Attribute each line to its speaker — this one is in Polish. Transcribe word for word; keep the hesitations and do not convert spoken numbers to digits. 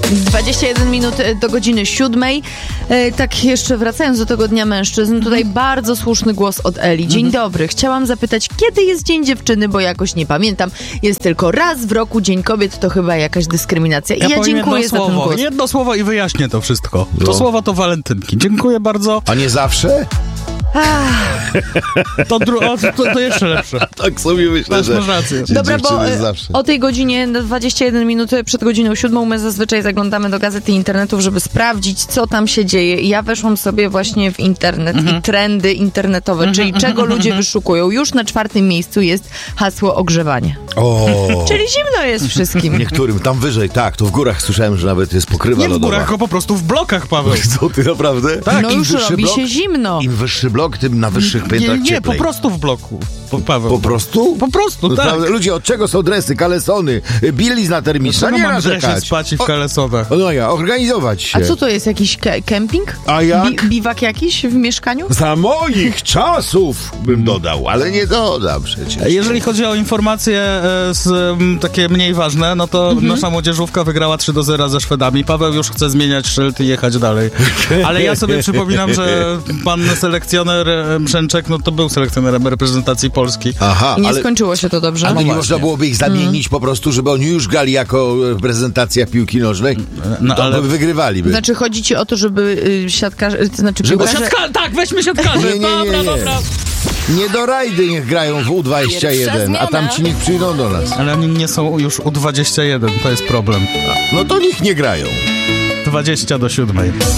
Speaker 1: dwadzieścia jeden minut do godziny siódmej. E, tak jeszcze wracając do tego Dnia Mężczyzn, tutaj mm. bardzo słuszny głos od Eli. Dzień mm. dobry. Chciałam zapytać, kiedy jest Dzień Dziewczyny, bo jakoś nie pamiętam. Jest tylko raz w roku Dzień Kobiet, to chyba jakaś dyskryminacja. I ja, ja dziękuję za ten
Speaker 2: słowo,
Speaker 1: głos.
Speaker 2: Jedno słowo i wyjaśnię to wszystko.
Speaker 3: No.
Speaker 2: To słowo to walentynki. Dziękuję bardzo.
Speaker 3: A nie zawsze?
Speaker 2: To, dru- o, to, to jeszcze lepsze.
Speaker 3: Tak sobie myślę, że...
Speaker 2: Masz rację.
Speaker 1: Dobra, bo o tej godzinie, dwadzieścia jeden minut przed godziną siódmą, my zazwyczaj zaglądamy do gazet i internetów, żeby sprawdzić, co tam się dzieje. I ja weszłam sobie właśnie w internet mhm. i trendy internetowe, mhm. czyli czego ludzie wyszukują. Już na czwartym miejscu jest hasło ogrzewanie.
Speaker 3: O.
Speaker 1: Czyli zimno jest wszystkim.
Speaker 3: Niektórym, tam wyżej, tak, to w górach słyszałem, że nawet jest pokrywa
Speaker 2: Nie w
Speaker 3: lodowa.
Speaker 2: górach, tylko po prostu w blokach, Paweł.
Speaker 3: Co ty, naprawdę?
Speaker 2: Tak,
Speaker 1: no
Speaker 3: im
Speaker 1: już robi
Speaker 3: blok,
Speaker 1: się zimno.
Speaker 3: Im wyższy blok, tym na wyższych piętrach
Speaker 2: Nie, nie,
Speaker 3: cieplej.
Speaker 2: po prostu w bloku, po, Paweł.
Speaker 3: Po prostu?
Speaker 2: Po prostu,
Speaker 3: no,
Speaker 2: tak.
Speaker 3: Prawda, ludzie, od czego są dresy, kalesony, bielizna termiczna,
Speaker 2: No,
Speaker 3: nie
Speaker 2: mam
Speaker 3: narzekać.
Speaker 2: dresy spać i w kalesonach.
Speaker 3: O, no ja, organizować się.
Speaker 1: A co to jest, jakiś ke- kemping?
Speaker 3: A jak?
Speaker 1: Bi- biwak jakiś w mieszkaniu?
Speaker 3: Za moich czasów bym dodał, ale nie dodam przecież.
Speaker 2: Jeżeli chodzi o informacje e, z, m, takie mniej ważne, no to mhm. nasza młodzieżówka wygrała trzy do zera ze Szwedami. Paweł już chce zmieniać szyld i jechać dalej. Ale ja sobie przypominam, że pan selekcjoner e, Brzęczek, no to był selekcjonerem reprezentacji Polski.
Speaker 3: Aha,
Speaker 1: I nie
Speaker 3: ale...
Speaker 1: skończyło się to dobrze.
Speaker 3: A
Speaker 2: no
Speaker 3: nie
Speaker 2: właśnie.
Speaker 3: można byłoby ich zamienić mm. po prostu, żeby oni już grali jako reprezentacja piłki nożnej?
Speaker 2: No,
Speaker 3: to
Speaker 2: ale...
Speaker 3: by wygrywaliby.
Speaker 1: Znaczy chodzi ci o to, żeby y, siatkarze, to znaczy
Speaker 3: Żeby
Speaker 1: piłkarze...
Speaker 2: Siatka... Tak, weźmy siatkarzy.
Speaker 3: Nie, nie, nie,
Speaker 2: dobra,
Speaker 3: nie.
Speaker 2: dobra.
Speaker 3: Nie do rajdy niech grają w U dwadzieścia jeden, a tam ci niech przyjdą do nas.
Speaker 2: Ale oni nie są już U dwadzieścia jeden, to jest problem.
Speaker 3: No to niech nie grają.
Speaker 2: dwadzieścia do siódmej.